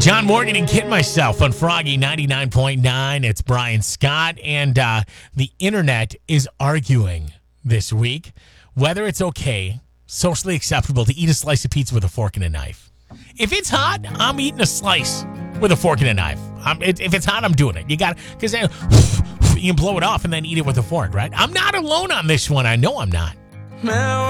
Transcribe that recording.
John Morgan and Kid Myself on Froggy 99.9. It's Brian Scott, and the internet is arguing this week whether it's okay, socially acceptable, to eat a slice of pizza with a fork and a knife. If it's hot, I'm eating a slice with a fork and a knife. If it's hot, I'm doing it. You got to, because then you can blow it off and then eat it with a fork, right? I'm not alone on this one. I know I'm not.